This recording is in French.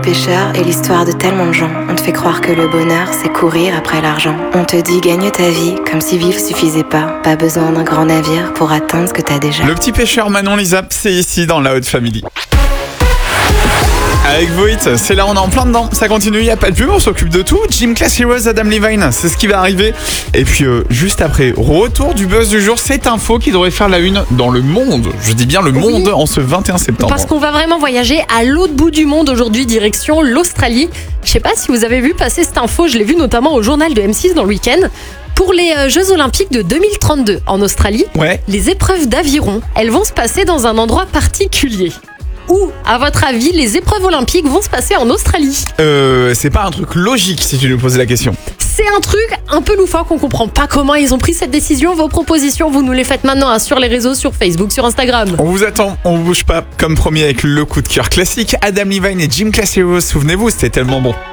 Pêcheur est l'histoire de tellement de gens. On te fait croire que le bonheur, c'est courir après l'argent. On te dit gagne ta vie, comme si vivre suffisait pas. Pas besoin d'un grand navire pour atteindre ce que t'as déjà. Le petit pêcheur Manon Lisa, c'est ici dans la Haute Family. Avec Voit, c'est là, on est en plein dedans. Ça continue, il n'y a pas de pub, on s'occupe de tout. Gym Class Heroes, Adam Levine, c'est ce qui va arriver. Et puis juste après, retour du buzz du jour, cette info qui devrait faire la une dans le monde. Je dis bien le monde en ce 21 septembre. Parce qu'on va vraiment voyager à l'autre bout du monde aujourd'hui, direction l'Australie. Je sais pas si vous avez vu passer cette info, je l'ai vu notamment au journal de M6 dans le week-end. Pour les Jeux Olympiques de 2032 en Australie, les épreuves d'aviron, elles vont se passer dans un endroit particulier. Où, à votre avis, les épreuves olympiques vont se passer en Australie ? C'est pas un truc logique si tu nous poses la question. C'est un truc un peu loufoque, on comprend pas comment ils ont pris cette décision. Vos propositions, vous nous les faites maintenant sur les réseaux, sur Facebook, sur Instagram. On vous attend, on bouge pas. Comme promis avec le coup de cœur classique, Adam Levine et Gym Class Heroes. Souvenez-vous, c'était tellement bon.